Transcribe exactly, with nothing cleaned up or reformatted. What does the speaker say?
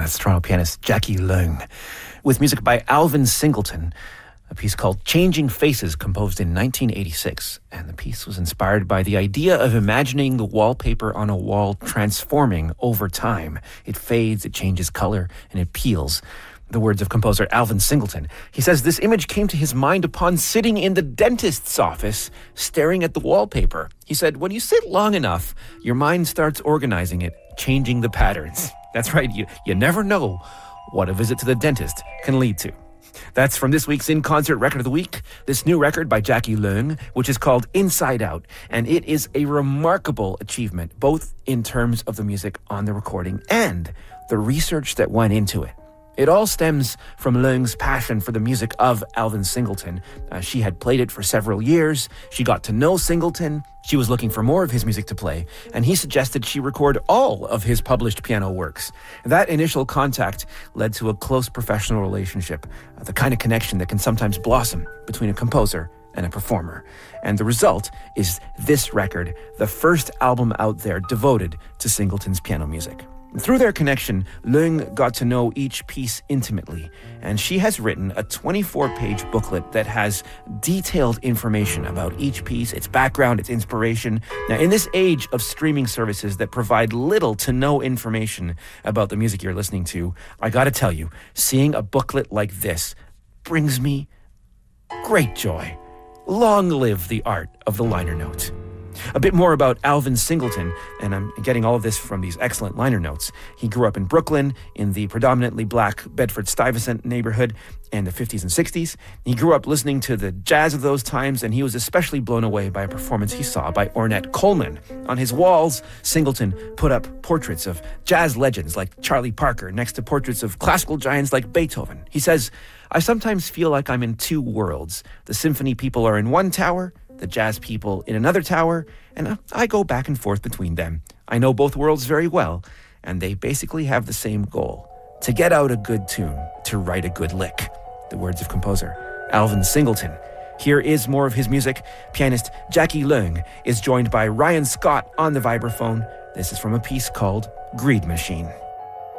That's Toronto pianist Jackie Leung, with music by Alvin Singleton, a piece called Changing Faces, composed in nineteen eighty-six. And the piece was inspired by the idea of imagining the wallpaper on a wall transforming over time. It fades, it changes color, and it peels. The words of composer Alvin Singleton. He says this image came to his mind upon sitting in the dentist's office, staring at the wallpaper. He said, when you sit long enough, your mind starts organizing it, changing the patterns. That's right, you, you never know what a visit to the dentist can lead to. That's from this week's In Concert Record of the Week, this new record by Jackie Leung, which is called Inside Out, and it is a remarkable achievement, both in terms of the music on the recording and the research that went into it. It all stems from Leung's passion for the music of Alvin Singleton. Uh, she had played it for several years. She got to know Singleton. She was looking for more of his music to play, and he suggested she record all of his published piano works. That initial contact led to a close professional relationship, uh, the kind of connection that can sometimes blossom between a composer and a performer. And the result is this record, the first album out there devoted to Singleton's piano music. Through their connection, Leung got to know each piece intimately, and she has written a twenty-four page booklet that has detailed information about each piece, its background, its inspiration. Now, in this age of streaming services that provide little to no information about the music you're listening to, I gotta tell you, seeing a booklet like this brings me great joy. Long live the art of the liner note. A bit more about Alvin Singleton, and I'm getting all of this from these excellent liner notes. He grew up in Brooklyn in the predominantly black Bedford-Stuyvesant neighborhood in the fifties and sixties. He grew up listening to the jazz of those times, and he was especially blown away by a performance he saw by Ornette Coleman. On his walls, Singleton put up portraits of jazz legends like Charlie Parker next to portraits of classical giants like Beethoven. He says, I sometimes feel like I'm in two worlds. The symphony people are in one tower, the jazz people in another tower, and I go back and forth between them. I know both worlds very well, and they basically have the same goal: to get out a good tune, to write a good lick. The words of composer Alvin Singleton. Here is more of his music. Pianist Jackie Leung is joined by Ryan Scott on the vibraphone. This is from a piece called Greed Machine.